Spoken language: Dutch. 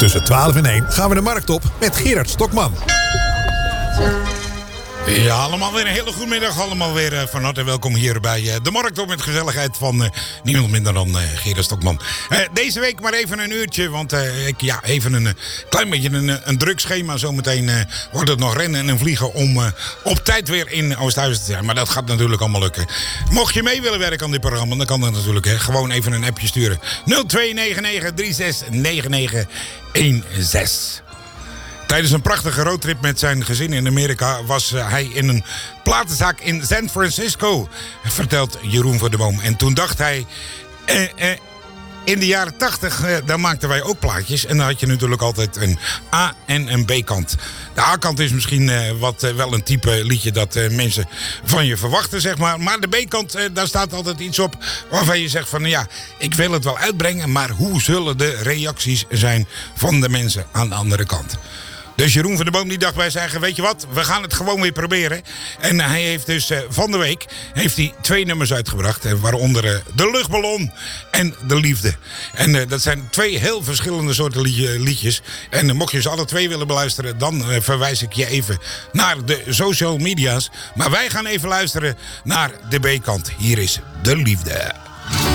Tussen 12 en 1 gaan we de markt op met Gerard Stokman. Ja, allemaal weer een hele goede middag. Allemaal weer van harte welkom hier bij de Markt op met gezelligheid van niemand minder dan Gerard Stokman. Deze week maar even een uurtje, want even een klein beetje een druk schema. Zometeen wordt het nog rennen en vliegen om op tijd weer in Oosthuizen te zijn. Maar dat gaat natuurlijk allemaal lukken. Mocht je mee willen werken aan dit programma, dan kan dat natuurlijk. Gewoon even een appje sturen. 0299369916. Tijdens een prachtige roadtrip met zijn gezin in Amerika was hij in een platenzaak in San Francisco, vertelt Jeroen van der Boom. En toen dacht hij, in de jaren 80, daar maakten wij ook plaatjes. En dan had je natuurlijk altijd een A- en een B-kant. De A-kant is misschien wel een type liedje dat mensen van je verwachten, zeg maar. Maar de B-kant, daar staat altijd iets op waarvan je zegt van, ja, ik wil het wel uitbrengen, maar hoe zullen de reacties zijn van de mensen aan de andere kant? Dus Jeroen van der Boom die dacht bij zijn, weet je wat, we gaan het gewoon weer proberen. En hij heeft dus van de week 2 nummers uitgebracht. Waaronder De Luchtballon en De Liefde. En dat zijn 2 heel verschillende soorten liedjes. En mocht je ze alle 2 willen beluisteren, dan verwijs ik je even naar de social media's. Maar wij gaan even luisteren naar de B-kant. Hier is De Liefde.